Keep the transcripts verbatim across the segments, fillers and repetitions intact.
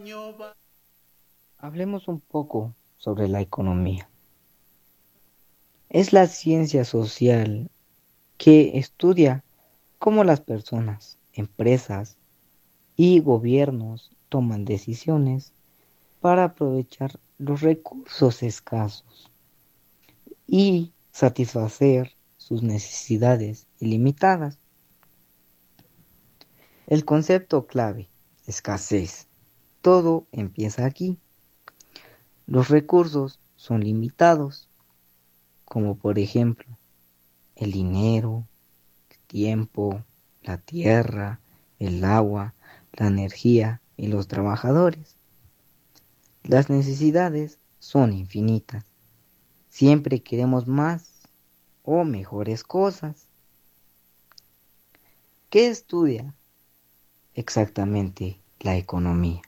Hablemos un poco sobre la economía. Es la ciencia social que estudia cómo las personas, empresas y gobiernos toman decisiones para aprovechar los recursos escasos y satisfacer sus necesidades ilimitadas. El concepto clave, escasez. Todo empieza aquí. Los recursos son limitados, como por ejemplo el dinero, el tiempo, la tierra, el agua, la energía y los trabajadores. Las necesidades son infinitas. Siempre queremos más o mejores cosas. ¿Qué estudia exactamente la economía?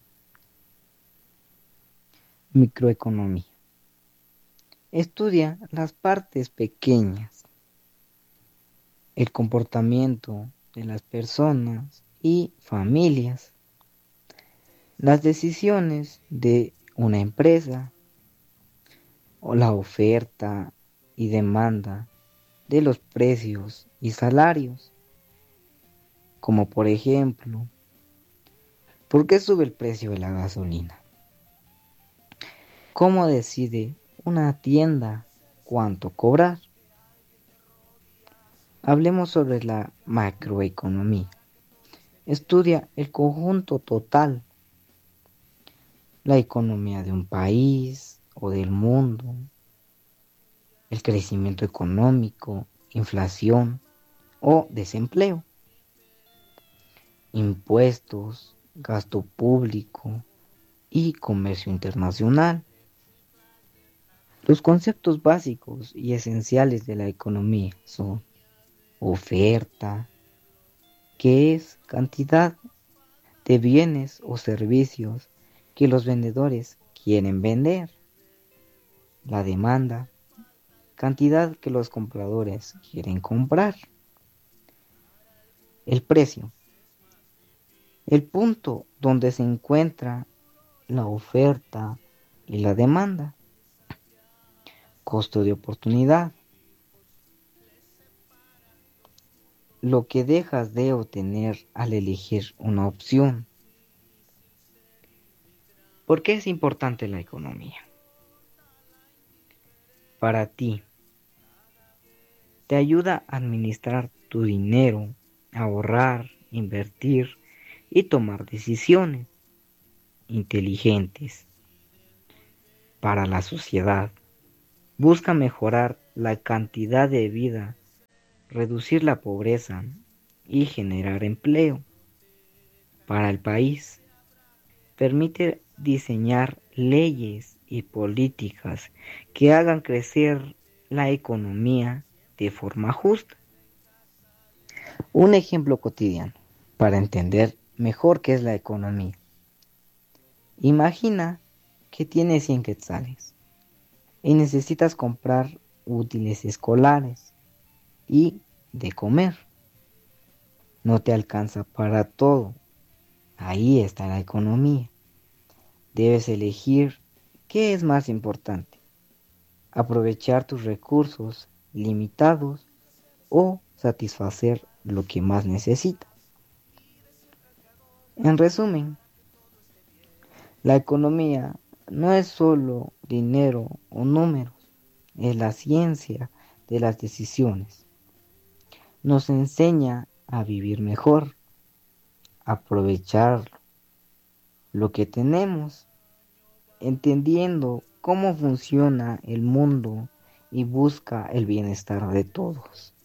Microeconomía. Estudia las partes pequeñas, el comportamiento de las personas y familias, las decisiones de una empresa o la oferta y demanda de los precios y salarios, como por ejemplo, ¿por qué sube el precio de la gasolina? ¿Cómo decide una tienda cuánto cobrar? Hablemos sobre la macroeconomía. Estudia el conjunto total, la economía de un país o del mundo, el crecimiento económico, inflación o desempleo, impuestos, gasto público y comercio internacional. Los conceptos básicos y esenciales de la economía son oferta, que es cantidad de bienes o servicios que los vendedores quieren vender. La demanda, cantidad que los compradores quieren comprar. El precio, el punto donde se encuentra la oferta y la demanda. Costo de oportunidad, lo que dejas de obtener al elegir una opción. ¿Por qué es importante la economía? Para ti, te ayuda a administrar tu dinero, ahorrar, invertir y tomar decisiones inteligentes. Para la sociedad, busca mejorar la cantidad de vida, reducir la pobreza y generar empleo. Para el país, permite diseñar leyes y políticas que hagan crecer la economía de forma justa. Un ejemplo cotidiano para entender mejor qué es la economía. Imagina que tienes cien quetzales y necesitas comprar útiles escolares y de comer. No te alcanza para todo. Ahí está la economía. Debes elegir qué es más importante, aprovechar tus recursos limitados o satisfacer lo que más necesitas. En resumen, la economía no es solo dinero o números, es la ciencia de las decisiones. Nos enseña a vivir mejor, aprovechar lo que tenemos, entendiendo cómo funciona el mundo y busca el bienestar de todos.